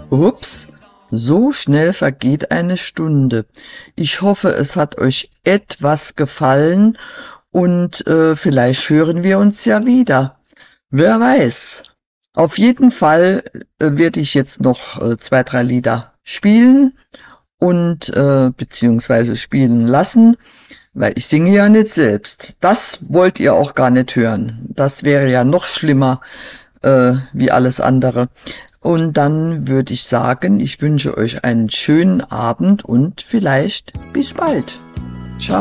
Ups, so schnell vergeht eine Stunde. Ich hoffe, es hat euch etwas gefallen und vielleicht hören wir uns ja wieder. Wer weiß. Auf jeden Fall werde ich jetzt noch 2, 3 Lieder spielen und beziehungsweise spielen lassen, weil ich singe ja nicht selbst. Das wollt ihr auch gar nicht hören. Das wäre ja noch schlimmer wie alles andere. Und dann würde ich sagen, ich wünsche euch einen schönen Abend und vielleicht bis bald.